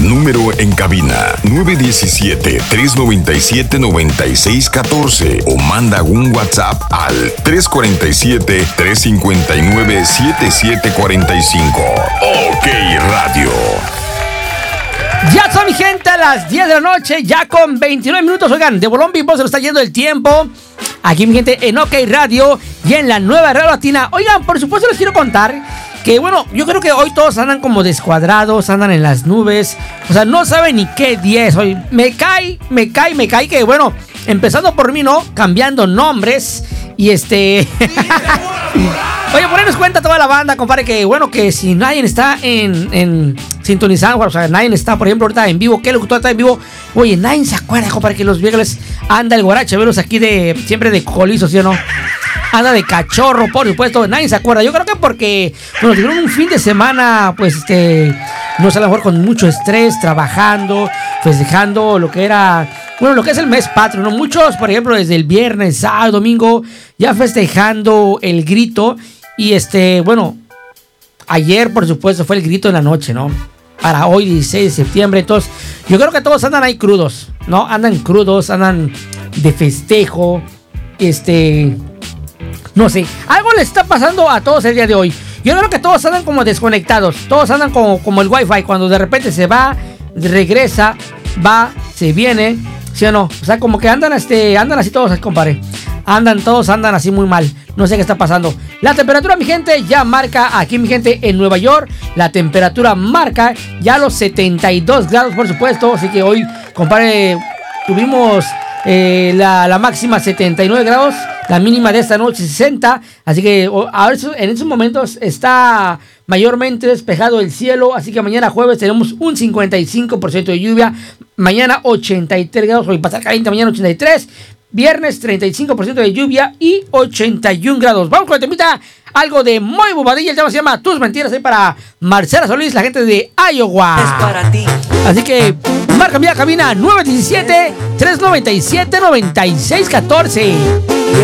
Número en cabina 917-397-9614 o manda un WhatsApp al 347-359-7745. OK Radio. Ya son, mi gente, a las 10 de la noche, ya con 29 minutos. Oigan, de bolón vivo se nos está yendo el tiempo. Aquí, mi gente, en OK Radio y en la nueva Radio Latina. Oigan, por supuesto les quiero contar que, bueno, yo creo que hoy todos andan como descuadrados, andan en las nubes. O sea, no saben ni qué día es hoy. Me cae que, bueno, empezando por mí, ¿no? Cambiando nombres y Oye, ponernos cuenta toda la banda, compadre, que bueno, que si nadie está en sintonizando, o sea, nadie está, por ejemplo, ahorita en vivo, ¿qué locutor está en vivo? Oye, nadie se acuerda, compadre, que los viernes anda el guarache, veros aquí siempre de colizo, ¿sí o no? Anda de cachorro, por supuesto, nadie se acuerda. Yo creo que porque, bueno, tuvieron un fin de semana, pues, no sé, a lo mejor con mucho estrés, trabajando, festejando lo que era, bueno, lo que es el mes patrio, ¿no? Muchos, por ejemplo, desde el viernes, sábado, domingo, ya festejando el grito. Y bueno, ayer, por supuesto, fue el grito de la noche, ¿no? Para hoy, 16 de septiembre. Entonces, yo creo que todos andan ahí crudos, ¿no? Andan crudos, andan de festejo. No sé, algo le está pasando a todos el día de hoy. Yo creo que todos andan como desconectados. Todos andan como el Wi-Fi, cuando de repente se va, regresa, va, se viene, ¿sí o no? O sea, como que andan así todos, compadre. Andan así muy mal. No sé qué está pasando. La temperatura, mi gente, ya marca aquí, mi gente, en Nueva York. La temperatura marca ya los 72 grados, por supuesto. Así que hoy, compadre, tuvimos la máxima 79 grados. La mínima de esta noche 60. Así que ahora en estos momentos está mayormente despejado el cielo. Así que mañana jueves tenemos un 55% de lluvia. Mañana 83 grados. Hoy pasar caliente, mañana 83. Viernes 35% de lluvia y 81 grados. Vamos con la temita, algo de muy bobadilla. El tema se llama Tus Mentiras, ahí para Marcela Solís, la gente de Iowa. Es para ti. Así que marca mi cabina 917-397-9614.